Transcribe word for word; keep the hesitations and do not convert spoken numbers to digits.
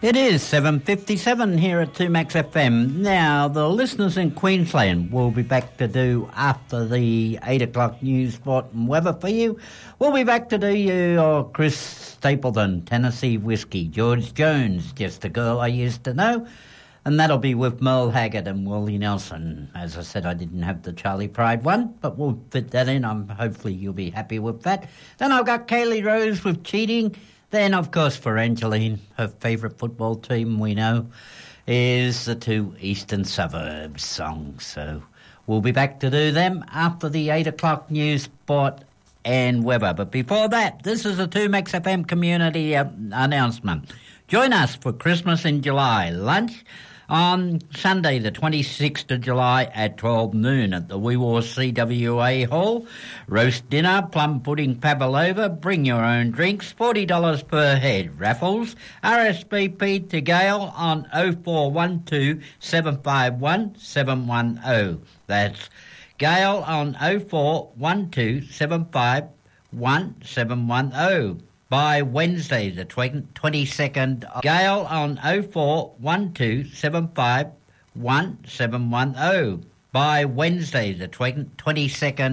It is seven fifty-seven here at two Max F M. Now, the listeners in Queensland will be back to do after the eight o'clock news, sport and weather for you. We'll be back to do your Chris Stapleton, Tennessee Whiskey, George Jones, Just a Girl I Used to Know, and that'll be with Merle Haggard and Willie Nelson. As I said, I didn't have the Charlie Pride one, but we'll fit that in. I'm hopefully you'll be happy with that. Then I've got Kaylee Rose with Cheating. Then, of course, for Angeline, her favourite football team, we know, is the two Eastern Suburbs songs. So we'll be back to do them after the eight o'clock news, sport and weather. But before that, this is a two Max F M community uh, announcement. Join us for Christmas in July lunch on Sunday the twenty-sixth of July at twelve noon at the Wee Waa C W A Hall. Roast dinner, plum pudding pavlova, bring your own drinks, forty dollars per head. Raffles, R S V P to Gail on oh four one two, seven five one, seven one oh. That's Gail on oh four one two, seven five one, seven one oh. By Wednesday, the twenty-second, Gail on oh four one two, seven five one, seven one oh. By Wednesday, the twenty-second